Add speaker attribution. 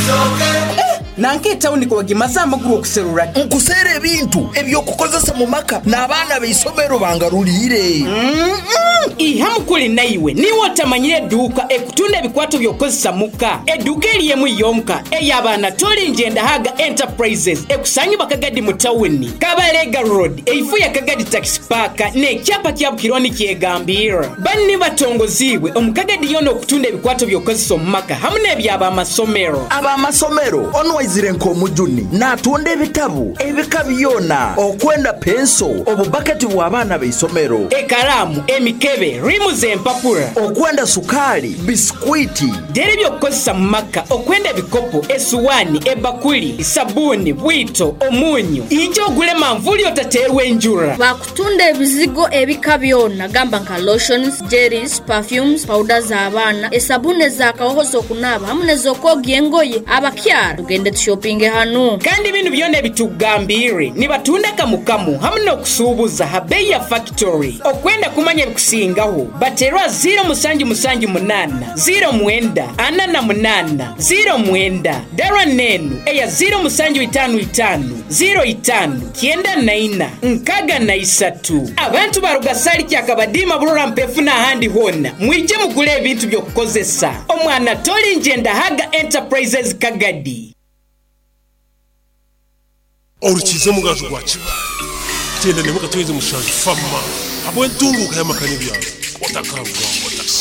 Speaker 1: nanke etawuni kwagimasa amagulu okuserura
Speaker 2: nkuseera ebintu ebyokukozesa mu maka n'abaana b'isomero bangalulire
Speaker 1: iha mukuli naiwe niwe otamanyire edduuka ekutunda ebikwato by'okukozesa muka edduuka eriyemu yonka ey'abaana tolinjenda haga enterprises ekusangibwa Kagadi mu tawuni Kabalega Road eifu ya Kagadi taxi park n'ekyapa kya Bukironi kyegambira banni batongoziibwe omukagadi yona okutunda ebikwato by'okukozesa mu maka hamu n'eby'abamasomero
Speaker 2: abamasomero onwaizire nk'omujuni n'atunda ebitabu ebika byona okwenda penso obubaketi bw'abaana b'isomero
Speaker 1: ekalaamu emikebe rimu z'empapula
Speaker 2: okwenda sukaali bisikwiti
Speaker 1: dere by'okukozesa mu maka okwenda ebikopo esuwaani ebakuli sabuuni bwito omunyu ijja ogule manvuuli otateerwa enjura
Speaker 3: bakutunda ebizigo ebika byonna gamba nka lotions jellies perfumes powder z'abaana esabuuni ez'akawohoza okunaaba hamu n'ez'okwogya engoye abakyala tugende shopping hano
Speaker 1: kandi bino byonna ebitugambire nibatunda kamukamu hamu n'okusuubuza habbeeyi ya factory okwenda kumanya ebikusingaho baterwa 0778 09 09 darwa nenu eya 0755 05 94 63 abantu barugasali kyakabadiima bulora mpefu n'ahandi honna mwije mugule ebintu by'okukozesa omwana tolinjenda haga enterprises Kagadi
Speaker 4: orukize mugazi gwa kiba tenda ne mukatweze mushanju famma abwentunguka y'amakani byawe otakabwa